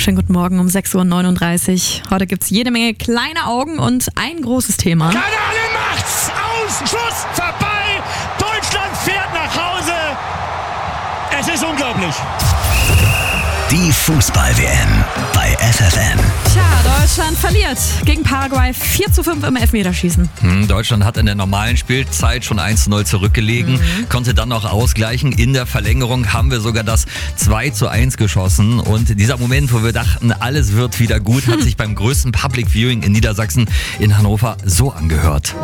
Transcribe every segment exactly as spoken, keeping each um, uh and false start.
Schönen guten Morgen um sechs Uhr neununddreißig. Heute gibt es jede Menge kleine Augen und ein großes Thema. Kanale macht's! Aus! Schuss! Vorbei! Deutschland fährt nach Hause! Es ist unglaublich! Die Fußball-W M bei F F N. Tja, Deutschland verliert gegen Paraguay vier zu fünf im Elfmeterschießen. Hm, Deutschland hat in der normalen Spielzeit schon eins zu null zurückgelegen, mhm. konnte dann noch ausgleichen. In der Verlängerung haben wir sogar das zwei zu eins geschossen. Und dieser Moment, wo wir dachten, alles wird wieder gut, hat sich beim größten Public Viewing in Niedersachsen in Hannover so angehört.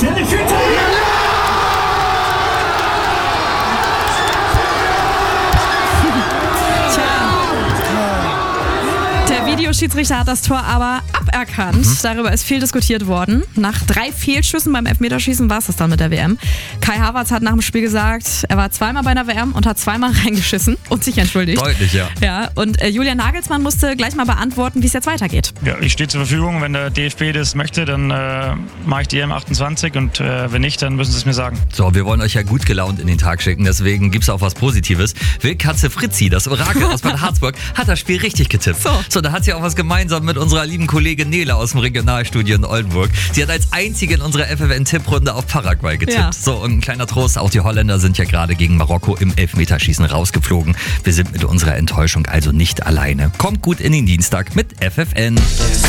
Der Videoschiedsrichter hat das Tor aber aberkannt. Mhm. Darüber ist viel diskutiert worden. Nach drei Fehlschüssen beim Elfmeterschießen war es das dann mit der W M. Kai Havertz hat nach dem Spiel gesagt, er war zweimal bei einer W M und hat zweimal reingeschissen und sich entschuldigt. Deutlich, ja. Ja, und äh, Julian Nagelsmann musste gleich mal beantworten, wie es jetzt weitergeht. Ja, ich stehe zur Verfügung. Wenn der D F B das möchte, dann äh, mache ich die E M achtundzwanzig und äh, wenn nicht, dann müssen sie es mir sagen. So, wir wollen euch ja gut gelaunt in den Tag schicken, deswegen gibt es auch was Positives. Wildkatze Fritzi, das Orakel aus Bad Harzburg, hat das Spiel richtig getippt. So. so, da hat sie auch was gemeinsam mit unserer lieben Kollegin Nele aus dem Regionalstudio in Oldenburg. Sie hat als einzige in unserer F F N-Tipprunde auf Paraguay getippt. Ja. So, und ein kleiner Trost, auch die Holländer sind ja gerade gegen Marokko im Elfmeterschießen rausgeflogen. Wir sind mit unserer Enttäuschung also nicht alleine. Kommt gut in den Dienstag mit F F N.